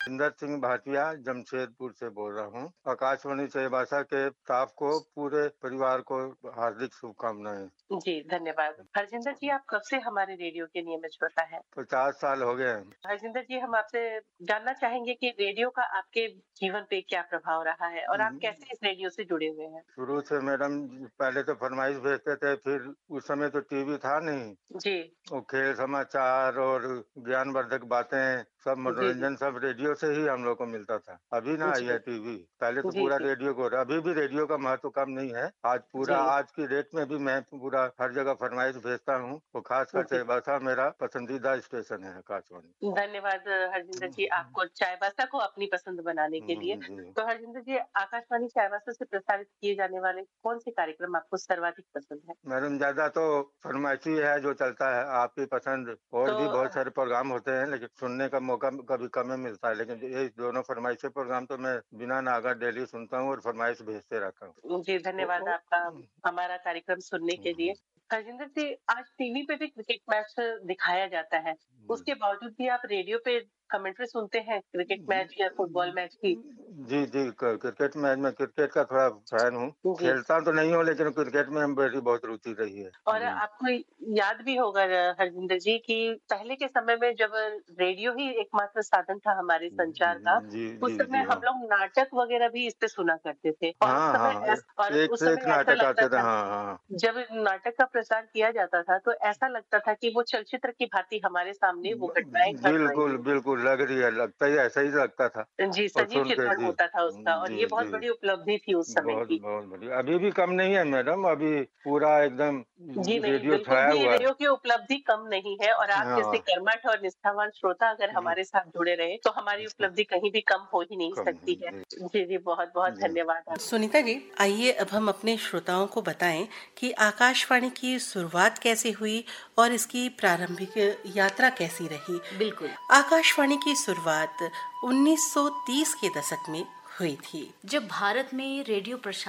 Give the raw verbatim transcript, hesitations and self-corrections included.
इंदर सिंह भाटिया जमशेदपुर से बोल रहा हूँ। आकाशवाणी चाईबासा के स्टाफ को, पूरे परिवार को हार्दिक शुभकामनाएं। जी, धन्यवाद। हरजिंदर जी, आप कब से हमारे रेडियो के नियमित श्रोता हैं? पचास साल हो गए हैं। हरजिंदर जी, हम आपसे जानना चाहेंगे कि रेडियो का आपके जीवन पे क्या प्रभाव रहा है और आप कैसे इस रेडियो से जुड़े हुए हैं? शुरू से मैडम, पहले तो फरमाइश भेजते थे, फिर उस समय तो टीवी था नहीं। जी। और खेल समाचार और ज्ञानवर्धक बातें, सब जी, जी। मनोरंजन सब रेडियो से ही हम लोग को मिलता था। अभी ना आई जी। है टीवी, पहले तो जी, पूरा जी। रेडियो को, अभी भी रेडियो का महत्व कम नहीं है। आज पूरा, जी। आज की डेट में भी मैं पूरा हर जगह फरमाइश भेजता हूँ। और खासकर जी। चाईबासा मेरा पसंदीदा स्टेशन है, आकाशवाणी। धन्यवाद हरजिंदर जी, आपको चाईबासा को अपनी पसंद बनाने के लिए। जी। तो हरजिंदर जी, आकाशवाणी चाईबासा से प्रसारित किए जाने वाले कौन से कार्यक्रम आपको सर्वाधिक पसंद है? मैडम ज्यादा तो फरमाइशी है जो चलता है, आपकी पसंद। और तो भी बहुत सारे प्रोग्राम होते हैं, लेकिन सुनने का मौका कभी कम मिलता है। लेकिन ये दोनों फरमाइशी प्रोग्राम तो मैं बिना नागा डेली सुनता हूँ और फरमाइश भेजते रहता हूँ। जी, धन्यवाद आपका हमारा कार्यक्रम सुनने के लिए। हरजिंदर जी, आज टीवी पे भी क्रिकेट मैच दिखाया जाता है। उसके बावजूद भी आप रेडियो पे कमेंट्री सुनते हैं क्रिकेट मैच या फुटबॉल मैच की? जी, जी। क क्रिकेट मैच में क्रिकेट का थोड़ा फैन हूँ। जी। खेलता तो नहीं हूँ, लेकिन क्रिकेट में मेरी बहुत रुचि रही है। और जी। आपको याद भी होगा हरजिंदर जी कि पहले के समय में जब रेडियो ही एकमात्र साधन था हमारे संचार का, जी, उस जी, समय जी, हम हाँ। लोग नाटक वगैरह भी इस पे सुना करते थे। और उस हाँ, हाँ, समय हाँ। ऐस और एक उस से एक समय ऐसा नाटक लगता आते थे। था, हाँ, हाँ। जब नाटक का प्रसार किया जाता था तो ऐसा लगता था कि वो चलचित्र की भांति हमारे सामने वो घटनाएँ घट रही बिल्कुल, हैं। बिल्कुल लग रही है, लगता ही ऐसा ही लगता था। जी, और सजीव सुन के चित्रण जी, होता था उसका और ये जी, बहुत जी। बड़ी उपलब्धि थी उस समय बहुत, की। बहुत बढ़िया। अभी भी कम नहीं है मैडम, अभी पूरा एकदम जी नहीं, रेडियो बिल्कुल छाया भी हुआ है। रेडियो की उपलब्धि कम नहीं है और आप जैसे हाँ। कर्मठ और निष्ठावान श्रोता अगर जी। हमारे साथ जुड़े रहे, तो हमारी उपलब्धि कहीं भी कम हो ही नहीं कम सकती है। जी। जी, जी, बहुत-बहुत जी। धन्यवाद। सुनीता जी, आइए अब हम अपने श्रोताओं को बताएं कि आकाशवाणी की शुरुआत कैसे हुई और इसकी प्रारंभिक यात्रा कैसी रही। बिल्कुल। आकाशवाणी की शुरुआत उन्नीस सौ तीस के दशक में हुई थी। जब भारत में रेडियो प्रसारण